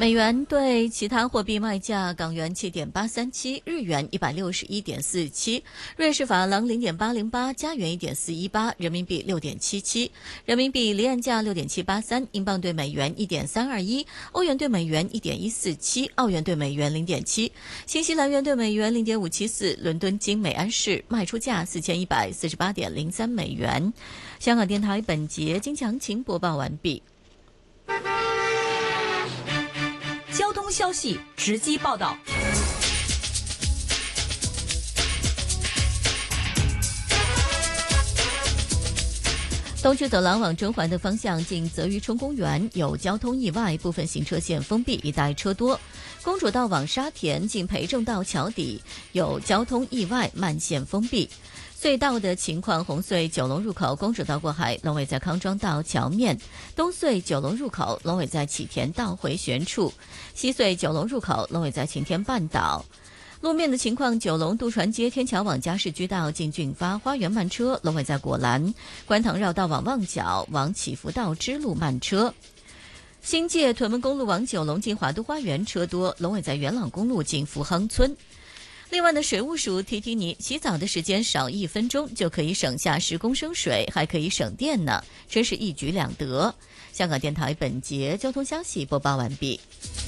美元对其他货币卖价：港元7.837，日元161.47，瑞士法郎0.808，加元1.418，人民币6.77，人民币离岸价6.783，英镑对美元1.321，欧元对美元1.147，澳元对美元0.7，新西兰元对美元0.574。伦敦金每安士卖出价4148.03美元。香港电台本节经详情播报完毕。 交通消息直击报道。 东区走廊往中环的方向，近泽渔冲公园有交通意外，部分行车线封闭，一带车多。公主道往沙田近培正道桥底有交通意外，慢线封闭。隧道的情况：红隧九龙入口公主道过海，龙尾在康庄道桥面；东隧九龙入口龙尾在启田道回旋处；西隧九龙入口龙尾在晴天半岛。路面的情况：九龙渡船街天桥往嘉士居道进俊发花园慢车，龙尾在果栏；观塘绕道往旺角往祈福道支路慢车。新界屯门公路往九龙进华都花园车多，龙尾在元朗公路进福亨村。另外的水务署提提你，洗澡的时间少1分钟就可以省下10公升水，还可以省电呢，真是一举两得。香港电台本节交通消息播报完毕。